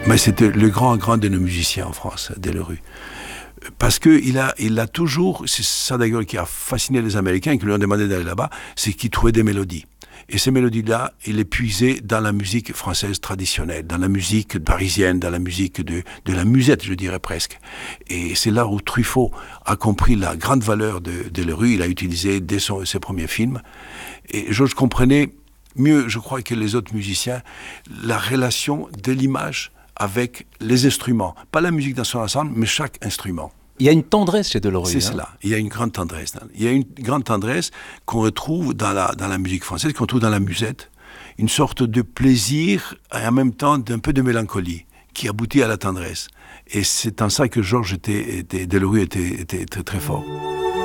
Mais c'était le grand de nos musiciens en France, Delerue. Parce qu'il a toujours, c'est ça d'ailleurs qui a fasciné les Américains, qui lui ont demandé d'aller là-bas, c'est qu'il trouvait des mélodies. Et ces mélodies-là, il les puisait dans la musique française traditionnelle, dans la musique parisienne, dans la musique de la musette, je dirais presque. Et c'est là où Truffaut a compris la grande valeur de Delerue. Il a utilisé dès ses premiers films. Et je comprenais mieux, je crois, que les autres musiciens, la relation de l'image avec les instruments. Pas la musique dans son ensemble, mais chaque instrument. Il y a une tendresse chez Delerue. C'est cela. Il y a une grande tendresse. Il y a une grande tendresse qu'on retrouve dans la musique française, qu'on trouve dans la musette. Une sorte de plaisir et en même temps d'un peu de mélancolie qui aboutit à la tendresse. Et c'est en ça que Georges Delerue était très, très fort.